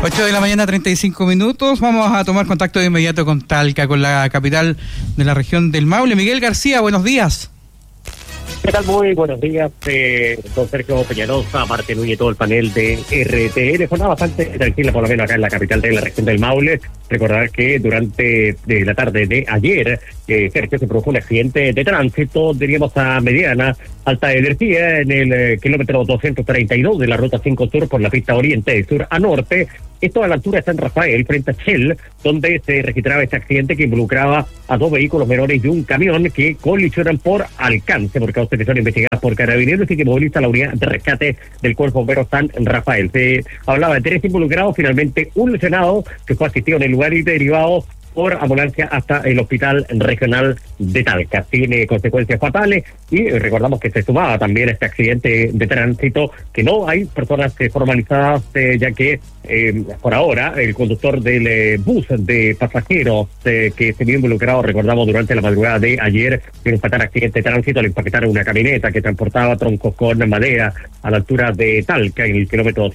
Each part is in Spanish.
8 de la mañana, 35 minutos. Vamos a tomar contacto de inmediato con Talca, con la capital de la región del Maule. Miguel García, buenos días. ¿Qué tal? Muy buenos días, don Sergio Peñalosa, Marte Núñez y todo el panel de RTL. Jornada bastante tranquila, por lo menos acá en la capital de la región del Maule. Recordar que durante la tarde de ayer, Sergio, se produjo un accidente de tránsito, diríamos a mediana, alta energía, en el kilómetro 232 de la ruta 5 Sur por la pista oriente, de sur a norte. Esto a la altura de San Rafael, frente a Shell, donde se registraba este accidente que involucraba a 2 vehículos menores y un camión que colisionan por alcance, por causas que son investigadas por Carabineros y que moviliza la unidad de rescate del Cuerpo Bombero San Rafael. Se hablaba de 3 involucrados, finalmente un lesionado que fue asistido en el lugar y derivado por ambulancia hasta el hospital regional de Talca. Tiene consecuencias fatales y recordamos que se sumaba también a este accidente de tránsito, que no hay personas formalizadas, ya que por ahora el conductor del bus de pasajeros que se vio involucrado, recordamos, durante la madrugada de ayer en un fatal accidente de tránsito al impactar una camioneta que transportaba troncos con madera a la altura de Talca, en el kilómetro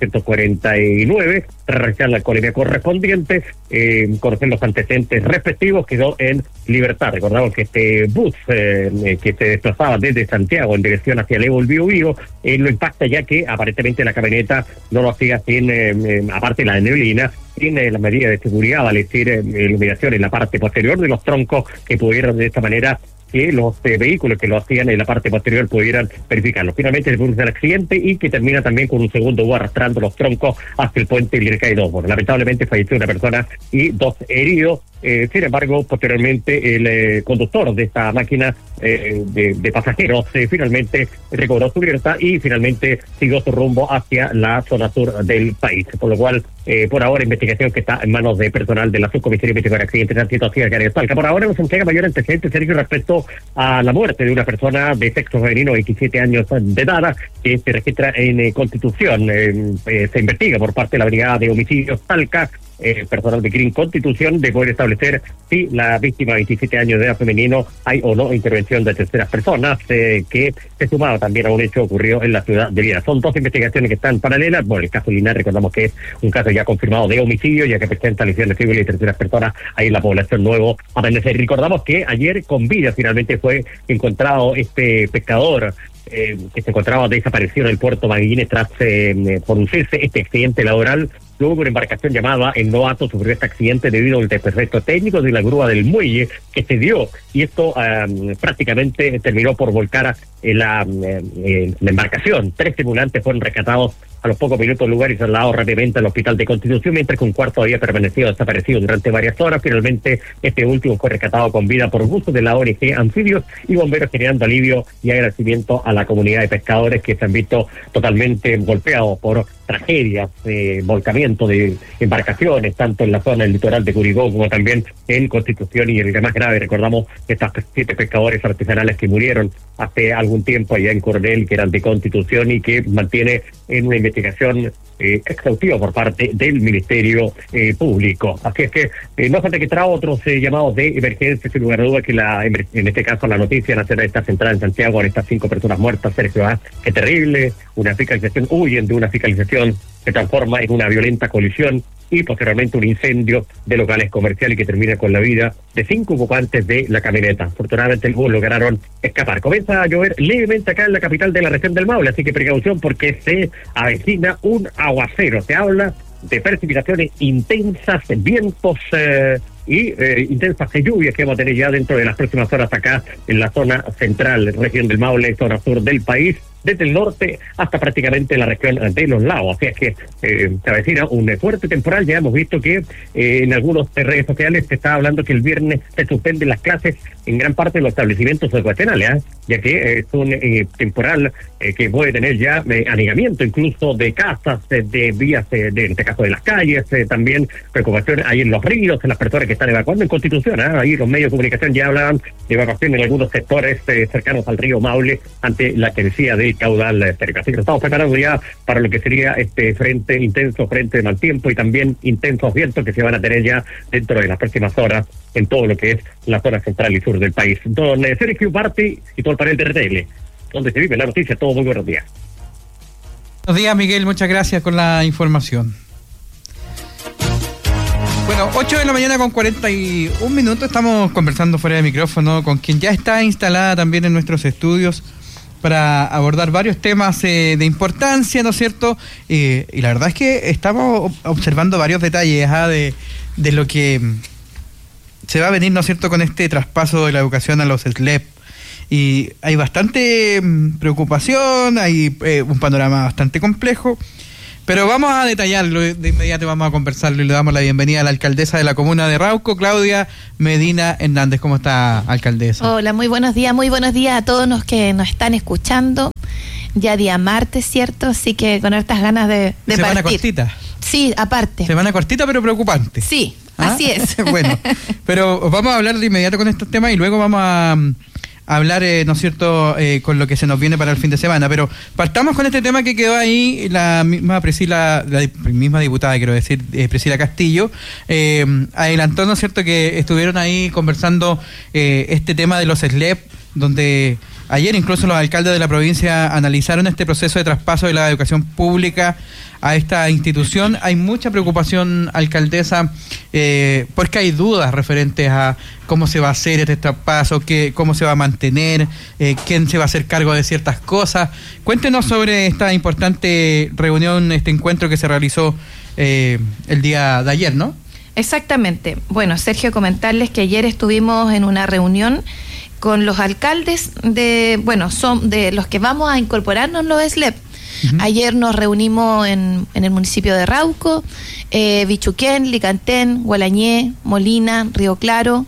249. Tras realizar la alcoholemia correspondiente, conocer los antecedentes respectivos, quedó en libertad. Recordamos que este bus que se desplazaba desde Santiago en dirección hacia Levo, el Biobío, lo impacta, ya que aparentemente la camioneta no lo hacía sin, aparte de la neblina, sin las medidas de seguridad, vale decir, iluminación en la parte posterior de los troncos, que pudieron de esta manera que los vehículos que lo hacían en la parte posterior pudieran verificarlo. Finalmente se produce el accidente y que termina también con un segundo bus arrastrando los troncos hasta el puente Lircay 2. Bueno, lamentablemente falleció una persona y 2 heridos. Sin embargo, posteriormente el conductor de esta máquina de pasajeros finalmente recobró su libertad y finalmente siguió su rumbo hacia la zona sur del país. Por lo cual, por ahora, investigación que está en manos de personal de la Subcomisaría de Investigación de Accidentes de Tránsito hacia Canarias Talca. Por ahora nos entrega mayor antecedente, Sergio, respecto a la muerte de una persona de sexo femenino, 27 años de edad, que se registra en Constitución. Se investiga por parte de la Brigada de Homicidios Talca, personal de CRIM Constitución, de poder establecer si la víctima, 27 años de edad, femenino, hay o no intervención de terceras personas, que se sumaba también a un hecho ocurrido en la ciudad de Linares. Son 2 investigaciones que están paralelas. Bueno, el caso Linares, recordamos que es un caso ya confirmado de homicidio, ya que presenta lesiones civiles y terceras personas ahí en la población Nuevo Amanecer. Recordamos que ayer con vida finalmente fue encontrado este pescador que se encontraba desaparecido en el puerto Magallanes tras producirse este accidente laboral. Luego una embarcación llamada El Novato sufrió este accidente debido al desperfecto técnico de la grúa del muelle que se dio, y esto prácticamente terminó por volcar la embarcación. 3 tripulantes fueron rescatados a los pocos minutos del lugar y trasladados rápidamente al hospital de Constitución, mientras que un cuarto había permanecido desaparecido durante varias horas. Finalmente, este último fue rescatado con vida por buzos de la ONG Anfibios y bomberos, generando alivio y agradecimiento a la comunidad de pescadores que se han visto totalmente golpeados por tragedias, volcamiento de embarcaciones, tanto en la zona del litoral de Curicó como también en Constitución. Y el más grave, recordamos estas 7 pescadores artesanales que murieron hace algún tiempo allá en Coronel, que eran de Constitución, y que mantiene en una investigación exhaustiva por parte del Ministerio Público. Así es que no falta que trae otros llamados de emergencia, sin lugar a dudas que en este caso la noticia nacional está centrada en Santiago, en estas 5 personas muertas. Sergio, qué terrible, una fiscalización, huyen de una fiscalización, se transforma en una violenta colisión y posteriormente un incendio de locales comerciales que termina con la vida de 5 ocupantes de la camioneta. Afortunadamente el bus lograron escapar. Comienza a llover levemente acá en la capital de la región del Maule, así que precaución porque se avecina un aguacero. Se habla de precipitaciones intensas, vientos y intensas lluvias que vamos a tener ya dentro de las próximas horas acá en la zona central, región del Maule, zona sur del país, desde el norte hasta prácticamente la región de los lagos. Así es que se avecina un fuerte temporal. Ya hemos visto que en algunas redes sociales se está hablando que el viernes se suspenden las clases en gran parte de los establecimientos educacionales, ya que es un temporal que puede tener ya anegamiento incluso de casas, de vías, en este caso de las calles, también preocupación ahí en los ríos, en las personas que están evacuando en Constitución. Ahí los medios de comunicación ya hablaban de evacuación en algunos sectores cercanos al río Maule ante la crecida de caudal cerca. Así que nos estamos preparando ya para lo que sería este intenso frente de mal tiempo y también intensos vientos que se van a tener ya dentro de las próximas horas en todo lo que es la zona central y sur del país. Don Sergio Parti y todo el panel de RTL, donde se vive la noticia. Todo muy buenos días. Buenos días, Miguel, muchas gracias con la información. Bueno, 8 de la mañana con 41 minutos, estamos conversando fuera de micrófono con quien ya está instalada también en nuestros estudios para abordar varios temas de importancia, ¿no es cierto? Y la verdad es que estamos observando varios detalles de lo que se va a venir, ¿no es cierto?, con este traspaso de la educación a los SLEP. Y hay bastante preocupación, hay un panorama bastante complejo. Pero vamos a detallarlo, de inmediato vamos a conversarlo y le damos la bienvenida a la alcaldesa de la comuna de Rauco, Claudia Medina Hernández. ¿Cómo está, alcaldesa? Hola, muy buenos días a todos los que nos están escuchando. Ya día martes, ¿cierto? Así que con hartas ganas de Semana partir. cortita. Sí, aparte. Semana cortita pero preocupante. Sí, así es. Bueno, pero vamos a hablar de inmediato con estos temas y luego vamos a hablar, ¿no es cierto?, con lo que se nos viene para el fin de semana. Pero partamos con este tema que quedó ahí, la misma diputada, quiero decir, Priscila Castillo, adelantó, ¿no es cierto?, que estuvieron ahí conversando este tema de los SLEP, donde ayer incluso los alcaldes de la provincia analizaron este proceso de traspaso de la educación pública a esta institución. Hay mucha preocupación, alcaldesa, porque hay dudas referentes a cómo se va a hacer este traspaso, cómo se va a mantener, quién se va a hacer cargo de ciertas cosas. Cuéntenos sobre esta importante reunión, este encuentro que se realizó el día de ayer, ¿no? Exactamente. Bueno, Sergio, comentarles que ayer estuvimos en una reunión con los alcaldes son de los que vamos a incorporarnos los SLEP. Uh-huh. Ayer nos reunimos en el municipio de Rauco, Bichuquén, Licantén, Gualañé, Molina, Río Claro,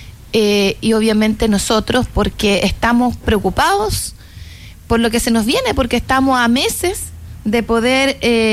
y obviamente nosotros, porque estamos preocupados por lo que se nos viene, porque estamos a meses de poder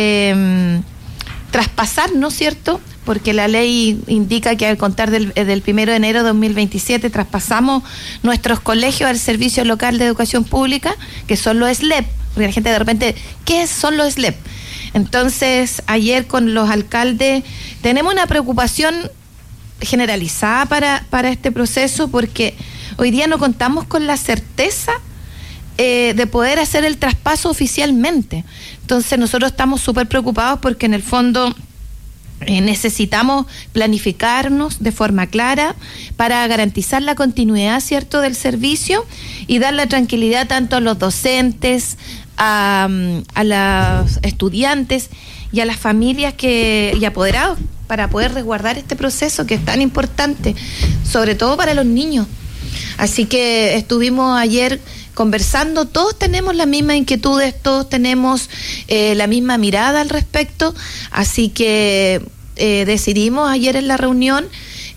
traspasar, ¿no es cierto?, porque la ley indica que al contar del 1 de enero de 2027 traspasamos nuestros colegios al Servicio Local de Educación Pública, que son los SLEP, porque la gente de repente, ¿qué son los SLEP? Entonces, ayer con los alcaldes tenemos una preocupación generalizada para este proceso, porque hoy día no contamos con la certeza de poder hacer el traspaso oficialmente. Entonces, nosotros estamos súper preocupados porque en el fondo necesitamos planificarnos de forma clara para garantizar la continuidad, ¿cierto?, del servicio y dar la tranquilidad tanto a los docentes, a los estudiantes y a las familias y apoderados para poder resguardar este proceso que es tan importante, sobre todo para los niños. Así que estuvimos ayer conversando, todos tenemos las mismas inquietudes, todos tenemos la misma mirada al respecto, así que decidimos ayer en la reunión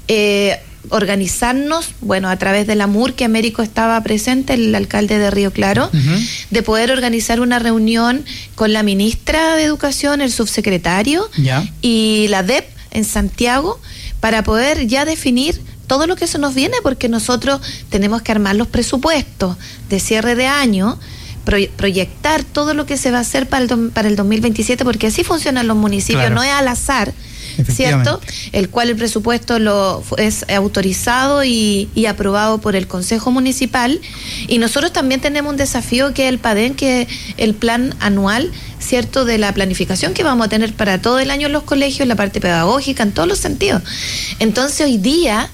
organizarnos, a través de la MUR, que Américo estaba presente, el alcalde de Río Claro, uh-huh, de poder organizar una reunión con la ministra de Educación, el subsecretario, y la DEP en Santiago, para poder ya definir todo lo que se nos viene, porque nosotros tenemos que armar los presupuestos de cierre de año, proyectar todo lo que se va a hacer para el 2027, porque así funcionan los municipios, claro. No es al azar, ¿cierto? El cual el presupuesto es autorizado y aprobado por el Consejo Municipal, y nosotros también tenemos un desafío que es el PADEN, que es el plan anual, ¿cierto?, de la planificación que vamos a tener para todo el año en los colegios, la parte pedagógica, en todos los sentidos. Entonces hoy día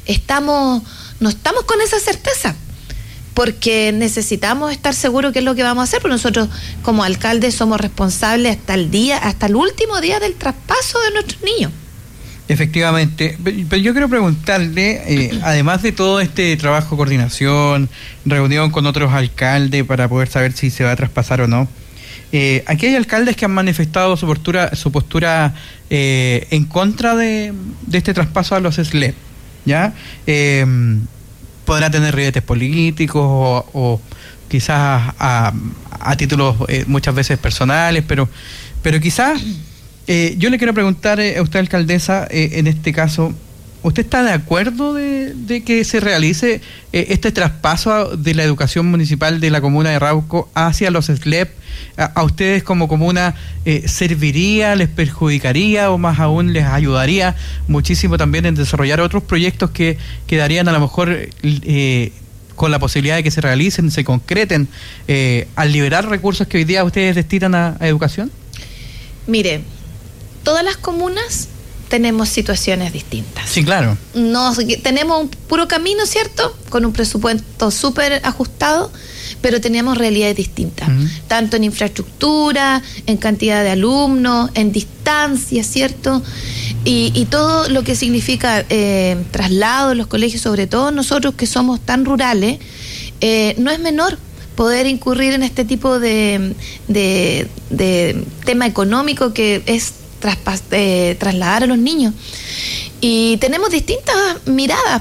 no estamos con esa certeza, porque necesitamos estar seguros qué es lo que vamos a hacer, porque nosotros como alcaldes somos responsables hasta el último día del traspaso de nuestros niños. Efectivamente, pero yo quiero preguntarle, además de todo este trabajo, coordinación, reunión con otros alcaldes para poder saber si se va a traspasar o no, aquí hay alcaldes que han manifestado su postura en contra de este traspaso a los SLEP, ¿ya? Podrá tener ribetes políticos o quizás a títulos muchas veces personales, pero quizás yo le quiero preguntar a usted, alcaldesa, en este caso, ¿usted está de acuerdo de que se realice este traspaso de la educación municipal de la comuna de Rauco hacia los SLEP? ¿A ustedes como comuna serviría, les perjudicaría o más aún les ayudaría muchísimo también en desarrollar otros proyectos que darían a lo mejor con la posibilidad de que se realicen, se concreten, al liberar recursos que hoy día ustedes destinan a educación? Mire, todas las comunas tenemos situaciones distintas. Sí, claro. Tenemos un puro camino, ¿cierto? Con un presupuesto súper ajustado, pero tenemos realidades distintas, tanto en infraestructura, en cantidad de alumnos, en distancia, ¿cierto? Y todo lo que significa traslado en los colegios, sobre todo nosotros que somos tan rurales, no es menor poder incurrir en este tipo de tema económico que es trasladar a los niños. Y tenemos distintas miradas.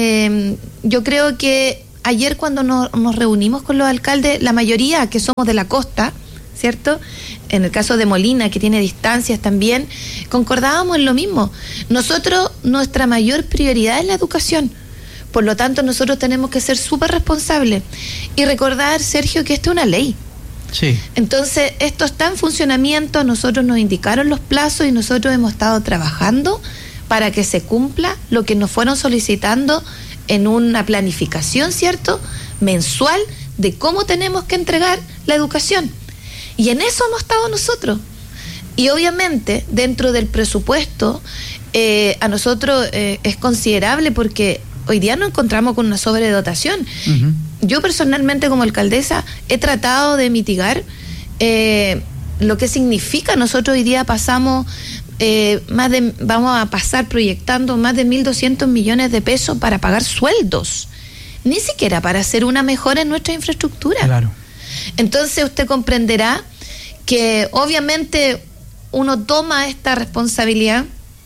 Yo creo que ayer cuando nos reunimos con los alcaldes, la mayoría que somos de la costa, ¿cierto? En el caso de Molina, que tiene distancias también, concordábamos en lo mismo. Nosotros, nuestra mayor prioridad es la educación. Por lo tanto, nosotros tenemos que ser súper responsables. Y recordar, Sergio, que esto es una ley. Sí. Entonces, esto está en funcionamiento, nosotros nos indicaron los plazos y nosotros hemos estado trabajando para que se cumpla lo que nos fueron solicitando en una planificación, ¿cierto?, mensual de cómo tenemos que entregar la educación. Y en eso hemos estado nosotros. Y obviamente, dentro del presupuesto, a nosotros es considerable porque hoy día nos encontramos con una sobredotación. Yo personalmente como alcaldesa he tratado de mitigar lo que significa. Nosotros hoy día pasamos vamos a pasar proyectando más de 1.200 millones de pesos para pagar sueldos, ni siquiera para hacer una mejora en nuestra infraestructura. Claro. Entonces usted comprenderá que obviamente uno toma esta responsabilidad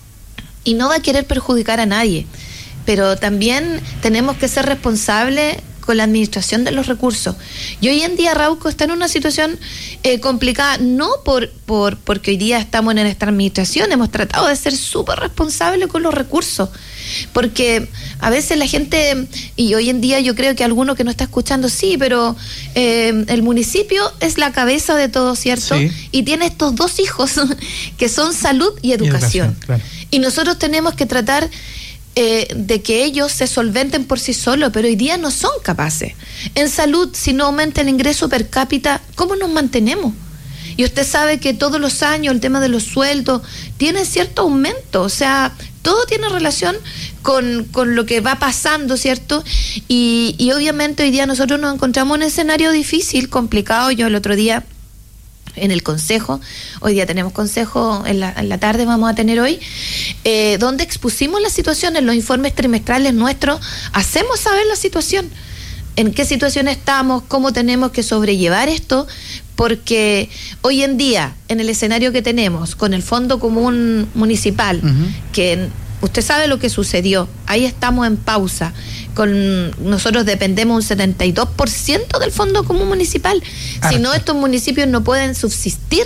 y no va a querer perjudicar a nadie, pero también tenemos que ser responsables con la administración de los recursos. Y hoy en día Arauco está en una situación complicada, no porque hoy día estamos en esta administración, hemos tratado de ser súper responsables con los recursos, porque a veces la gente, y hoy en día yo creo que alguno que no está escuchando, sí, pero el municipio es la cabeza de todo, ¿cierto? Sí. Y tiene estos dos hijos que son salud y educación. Claro. Y nosotros tenemos que tratar de que ellos se solventen por sí solos, pero hoy día no son capaces. En salud, si no aumenta el ingreso per cápita, ¿cómo nos mantenemos? Y usted sabe que todos los años el tema de los sueldos tiene cierto aumento, o sea, todo tiene relación con lo que va pasando, ¿cierto? Y obviamente hoy día nosotros nos encontramos en un escenario difícil, complicado. Yo el otro día en el consejo, hoy día tenemos consejo, en la tarde vamos a tener hoy, donde expusimos la situación en los informes trimestrales nuestros, hacemos saber la situación, en qué situación estamos, cómo tenemos que sobrellevar esto, porque hoy en día, en el escenario que tenemos, con el Fondo Común Municipal, que usted sabe lo que sucedió, ahí estamos en pausa, nosotros dependemos un 72% del Fondo Común Municipal. Si no, estos municipios no pueden subsistir.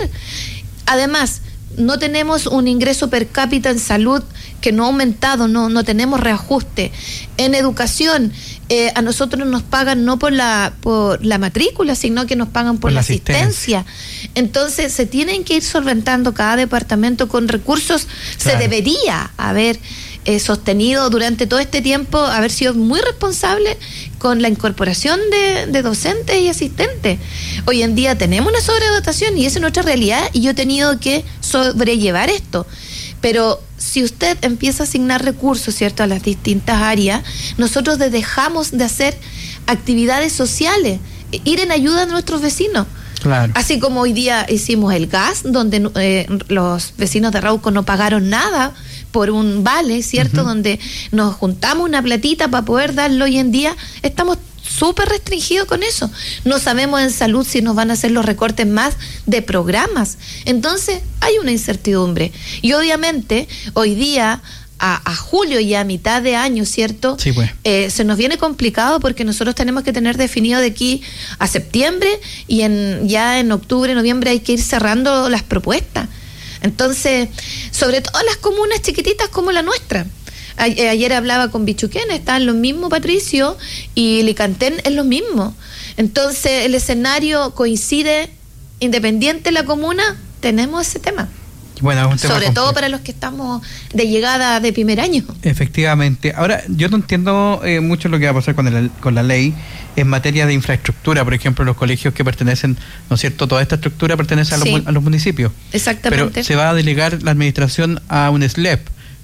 Además, no tenemos un ingreso per cápita en salud que no ha aumentado, no tenemos reajuste. En educación, a nosotros nos pagan no por la matrícula, sino que nos pagan por la asistencia. Entonces, se tienen que ir solventando cada departamento con recursos. Claro. Se debería haber sostenido durante todo este tiempo, haber sido muy responsable con la incorporación de docentes y asistentes. Hoy en día tenemos una sobredotación y esa es nuestra realidad, y yo he tenido que sobrellevar esto. Pero si usted empieza a asignar recursos, ¿cierto?, a las distintas áreas, nosotros dejamos de hacer actividades sociales, ir en ayuda a nuestros vecinos. Claro. Así como hoy día hicimos el gas, donde los vecinos de Arauco no pagaron nada por un vale, ¿cierto? Donde nos juntamos una platita para poder darlo. Hoy en día estamos súper restringidos con eso. No sabemos en salud si nos van a hacer los recortes más de programas. Entonces hay una incertidumbre. Y obviamente hoy día a julio y a mitad de año, ¿cierto? Sí, pues. Se nos viene complicado porque nosotros tenemos que tener definido de aquí a septiembre, y ya en octubre, noviembre hay que ir cerrando las propuestas. Entonces, sobre todo las comunas chiquititas como la nuestra. Ayer hablaba con Bichuquén, está en lo mismo Patricio, y Licantén es lo mismo. Entonces, el escenario coincide, independiente de la comuna, tenemos ese tema. Bueno, es un tema sobre complejo, todo para los que estamos de llegada de primer año. Efectivamente. Ahora, yo no entiendo mucho lo que va a pasar con la ley en materia de infraestructura. Por ejemplo, los colegios que pertenecen, ¿no es cierto?, toda esta estructura pertenece a los municipios. Exactamente. Pero se va a delegar la administración a un SLEP.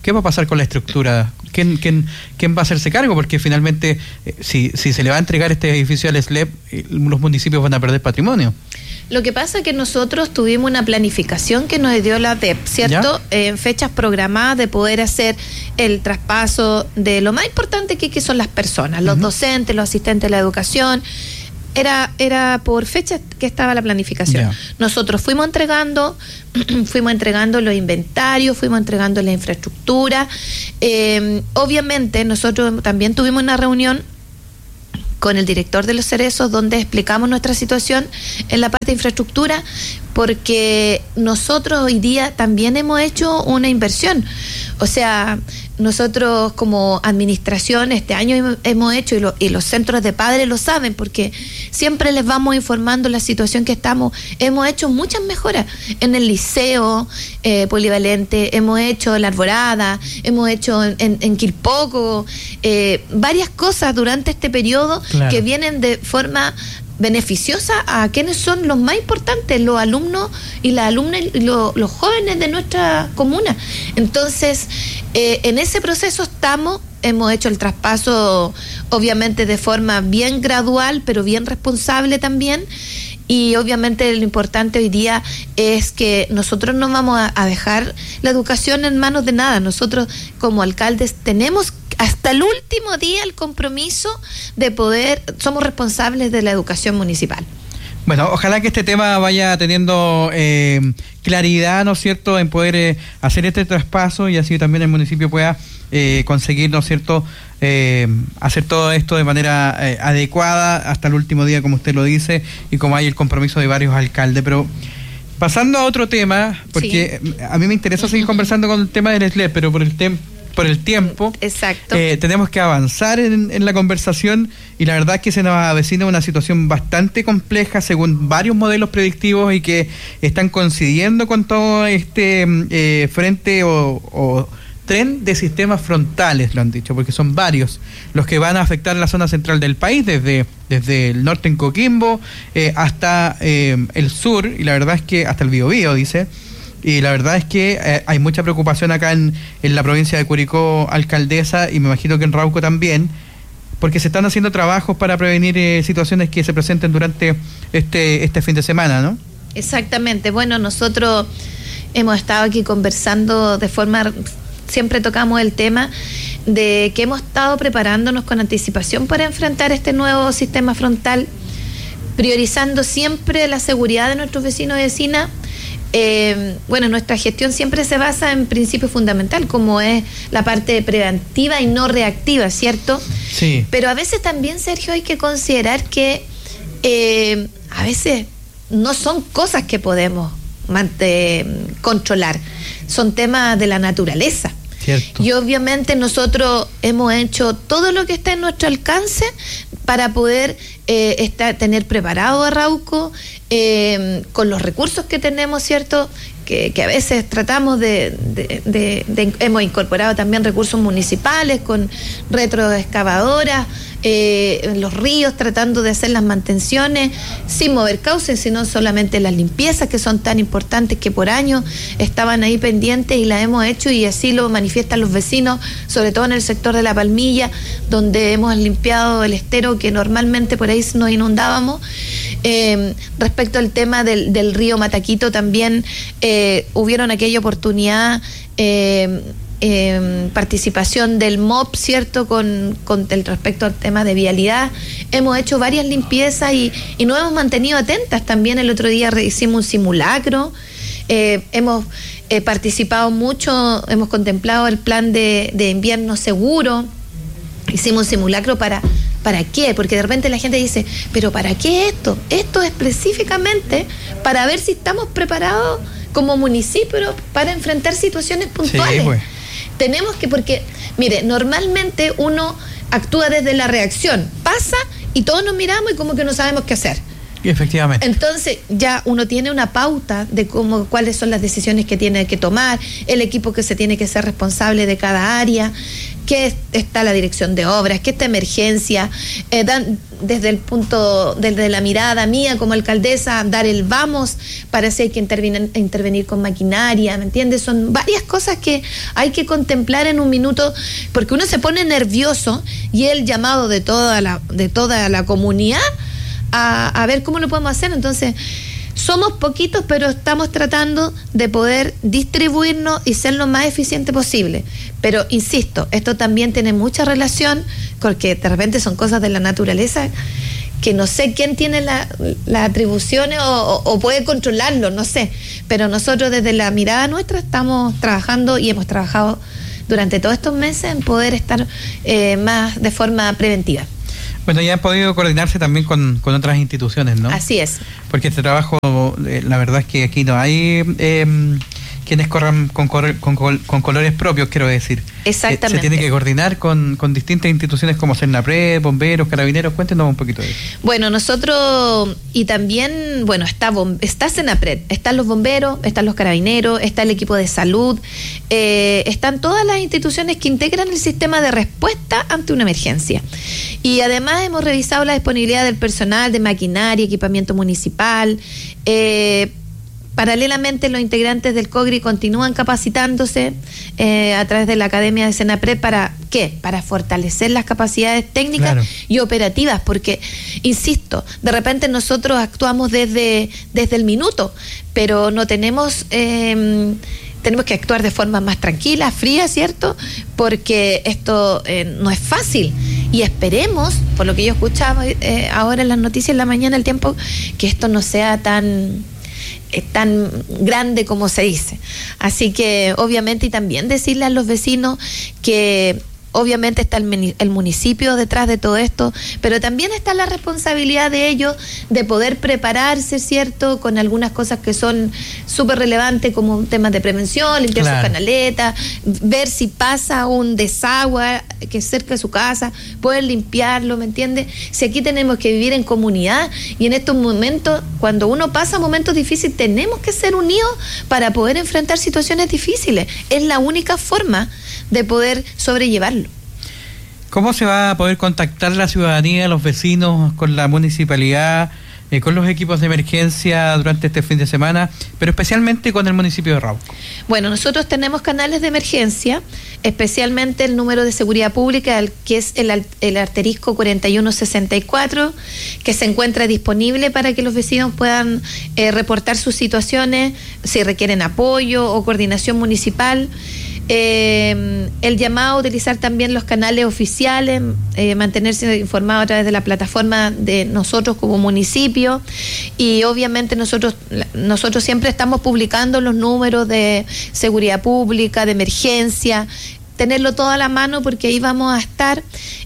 ¿qué va a pasar con la estructura? ¿Quién va a hacerse cargo? Porque finalmente, si se le va a entregar este edificio al SLEP, los municipios van a perder patrimonio. Lo que pasa es que nosotros tuvimos una planificación que nos dio la DEP, ¿cierto? Fechas programadas de poder hacer el traspaso de lo más importante que son las personas, los docentes, los asistentes de la educación. Era por fechas que estaba la planificación. Nosotros fuimos entregando los inventarios, fuimos entregando la infraestructura. Obviamente nosotros también tuvimos una reunión con el director de los Cerezos donde explicamos nuestra situación en la parte de infraestructura, porque nosotros hoy día también hemos hecho una inversión. O sea, nosotros como administración este año hemos hecho, y los centros de padres lo saben, porque siempre les vamos informando la situación que estamos. Hemos hecho muchas mejoras en el liceo polivalente, hemos hecho la Alborada, hemos hecho en Quilpoco, varias cosas durante este periodo que vienen de forma beneficiosa a quienes son los más importantes, los alumnos y las alumnas y los jóvenes de nuestra comuna. Entonces, en ese proceso hemos hecho el traspaso obviamente de forma bien gradual, pero bien responsable también. Y obviamente lo importante hoy día es que nosotros no vamos a dejar la educación en manos de nada. Nosotros como alcaldes tenemos hasta el último día el compromiso de somos responsables de la educación municipal. Bueno, ojalá que este tema vaya teniendo claridad, ¿no es cierto?, en poder hacer este traspaso y así también el municipio pueda conseguir, ¿no es cierto?, hacer todo esto de manera adecuada hasta el último día, como usted lo dice, y como hay el compromiso de varios alcaldes. Pero pasando a otro tema, porque a mí me interesa seguir conversando con el tema del SLEP, pero por el tiempo, exacto, tenemos que avanzar en la conversación, y la verdad es que se nos avecina una situación bastante compleja según varios modelos predictivos y que están coincidiendo con todo este frente o tren de sistemas frontales, lo han dicho, porque son varios los que van a afectar la zona central del país, desde el norte en Coquimbo hasta el sur, y la verdad es que hasta el Biobío, dice. Y la verdad es que hay mucha preocupación acá en la provincia de Curicó, alcaldesa, y me imagino que en Rauco también, porque se están haciendo trabajos para prevenir situaciones que se presenten durante este fin de semana, ¿no? Exactamente. Bueno, nosotros hemos estado aquí conversando siempre tocamos el tema de que hemos estado preparándonos con anticipación para enfrentar este nuevo sistema frontal, priorizando siempre la seguridad de nuestros vecinos y vecinas. Bueno, nuestra gestión siempre se basa en principios fundamentales, como es la parte preventiva y no reactiva, ¿cierto? Sí. Pero a veces también, Sergio, hay que considerar que a veces no son cosas que podemos controlar, son temas de la naturaleza. Cierto. Y obviamente nosotros hemos hecho todo lo que está en nuestro alcance para poder tener preparado a Rauco con los recursos que tenemos, ¿cierto? Que a veces tratamos hemos incorporado también recursos municipales con retroexcavadoras, en los ríos, tratando de hacer las mantenciones sin mover cauces, sino solamente las limpiezas que son tan importantes, que por años estaban ahí pendientes, y las hemos hecho, y así lo manifiestan los vecinos, sobre todo en el sector de La Palmilla, donde hemos limpiado el estero que normalmente por ahí nos inundábamos. Respecto al tema del río Mataquito también hubieron aquella oportunidad, participación del MOP, ¿cierto?, con el respecto al tema de vialidad. Hemos hecho varias limpiezas y nos hemos mantenido atentas. También el otro día hicimos un simulacro, hemos participado mucho, hemos contemplado el plan de invierno seguro, hicimos un simulacro ¿para qué? Porque de repente la gente dice, ¿pero para qué esto? Esto específicamente para ver si estamos preparados como municipio para enfrentar situaciones puntuales. Sí, pues. Tenemos que, porque, mire, normalmente uno actúa desde la reacción, pasa y todos nos miramos y como que no sabemos qué hacer. Efectivamente. Entonces ya uno tiene una pauta de cuáles son las decisiones que tiene que tomar, el equipo que se tiene que ser responsable de cada área, que está la dirección de obras, que esta emergencia, desde la mirada mía como alcaldesa, dar el vamos para si hay que intervenir con maquinaria, ¿me entiendes? Son varias cosas que hay que contemplar en un minuto, porque uno se pone nervioso y el llamado de toda la comunidad a ver cómo lo podemos hacer. Entonces, somos poquitos, pero estamos tratando de poder distribuirnos y ser lo más eficiente posible. Pero, insisto, esto también tiene mucha relación, porque de repente son cosas de la naturaleza que no sé quién tiene las atribuciones o puede controlarlo, no sé. Pero nosotros desde la mirada nuestra estamos trabajando y hemos trabajado durante todos estos meses en poder estar más de forma preventiva. Bueno, ya han podido coordinarse también con otras instituciones, ¿no? Así es. Porque este trabajo, la verdad es que aquí no hay quienes corran con colores propios, quiero decir. Exactamente. Se tiene que coordinar con distintas instituciones como Senapred, bomberos, carabineros. Cuéntenos un poquito de eso. Bueno, nosotros, y también, bueno, está Senapred, están los bomberos, están los carabineros, está el equipo de salud, están todas las instituciones que integran el sistema de respuesta ante una emergencia. Y además hemos revisado la disponibilidad del personal, de maquinaria, equipamiento municipal. Paralelamente, los integrantes del COGRI continúan capacitándose a través de la Academia de Senapred. ¿Para qué? Para fortalecer las capacidades técnicas, claro, y operativas, porque, insisto, de repente nosotros actuamos desde el minuto, pero no tenemos que actuar de forma más tranquila, fría, ¿cierto? Porque esto no es fácil. Y esperemos, por lo que yo escuchaba ahora en las noticias en la mañana, el tiempo, que esto no sea tan grande como se dice. Así que obviamente, y también decirle a los vecinos que obviamente está el municipio detrás de todo esto, pero también está la responsabilidad de ellos de poder prepararse, ¿cierto?, con algunas cosas que son súper relevantes, como temas de prevención, limpiar, claro, sus canaletas, ver si pasa un desagüe que es cerca de su casa, poder limpiarlo, ¿me entiendes? Si aquí tenemos que vivir en comunidad, y en estos momentos, cuando uno pasa momentos difíciles, tenemos que ser unidos para poder enfrentar situaciones difíciles. Es la única forma de poder sobrellevarlo. ¿Cómo se va a poder contactar la ciudadanía, los vecinos, con la municipalidad, con los equipos de emergencia durante este fin de semana, pero especialmente con el municipio de Rauco? Bueno, nosotros tenemos canales de emergencia, especialmente el número de seguridad pública, que es el asterisco 4164, que se encuentra disponible para que los vecinos puedan reportar sus situaciones, si requieren apoyo o coordinación municipal. El llamado a utilizar también los canales oficiales, mantenerse informado a través de la plataforma de nosotros como municipio, y obviamente nosotros siempre estamos publicando los números de seguridad pública, de emergencia, tenerlo todo a la mano, porque ahí vamos a estar.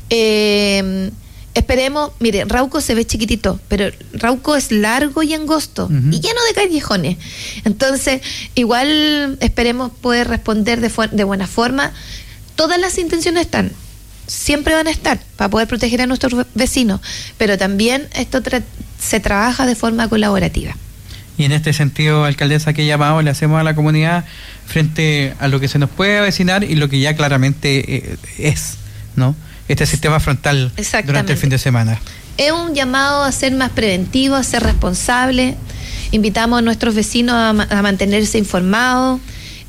Esperemos, mire, Rauco se ve chiquitito, pero Rauco es largo y angosto, uh-huh, y lleno de callejones. Entonces, igual esperemos poder responder de buena forma. Todas las intenciones están, siempre van a estar, para poder proteger a nuestros vecinos, pero también esto se trabaja de forma colaborativa. Y en este sentido, alcaldesa, ¿qué llamado le hacemos a la comunidad frente a lo que se nos puede avecinar y lo que ya claramente es, ¿no?, este sistema frontal durante el fin de semana? Es un llamado a ser más preventivo, a ser responsable. Invitamos a nuestros vecinos a mantenerse informados,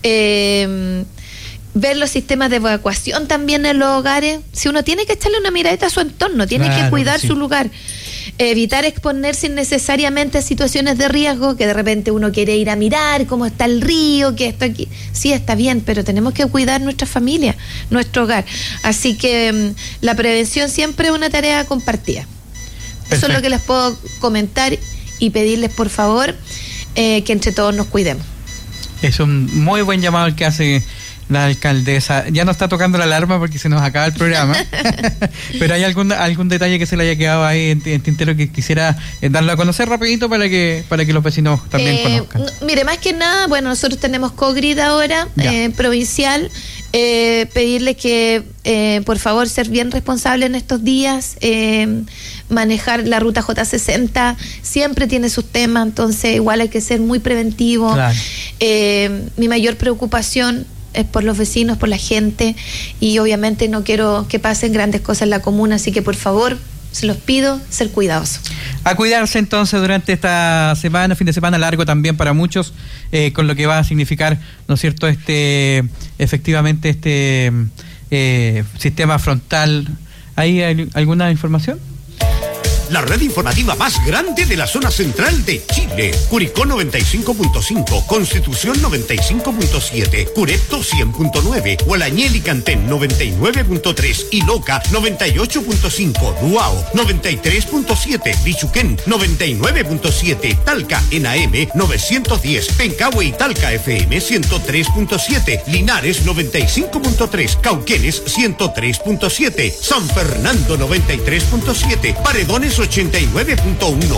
ver los sistemas de evacuación también en los hogares. Si uno tiene que echarle una miradita a su entorno, tiene, claro, que cuidar, sí, su lugar. Evitar exponerse innecesariamente a situaciones de riesgo, que de repente uno quiere ir a mirar cómo está el río, que esto aquí. Sí, está bien, pero tenemos que cuidar nuestra familia, nuestro hogar. Así que la prevención siempre es una tarea compartida. Perfecto. Eso es lo que les puedo comentar y pedirles, por favor, que entre todos nos cuidemos. Es un muy buen llamado el que hace la alcaldesa. Ya no está tocando la alarma porque se nos acaba el programa, pero ¿hay algún detalle que se le haya quedado ahí en tintero que quisiera darlo a conocer rapidito para que los vecinos también conozcan? Mire, más que nada, bueno, nosotros tenemos COGRID ahora, provincial. Pedirle que por favor ser bien responsable en estos días, manejar la ruta J60, siempre tiene sus temas, entonces igual hay que ser muy preventivo. Claro. Mi mayor preocupación es por los vecinos, por la gente, y obviamente no quiero que pasen grandes cosas en la comuna, así que por favor, se los pido, ser cuidadosos. A cuidarse entonces durante esta semana, fin de semana largo también para muchos, con lo que va a significar, ¿no es cierto?, efectivamente sistema frontal. ¿Hay alguna información? La red informativa más grande de la zona central de Chile. Curicó 95.5, Constitución 95.7, Curepto 100.9, Hualañel y Cantén 99.3 y Loca 98.5, Duao 93.7, Bichuquén 99.7, Talca en AM 910, Pencahue y Talca FM 103.7, Linares 95.3, Cauquenes 103.7, San Fernando 93.7, Paredones 89.1,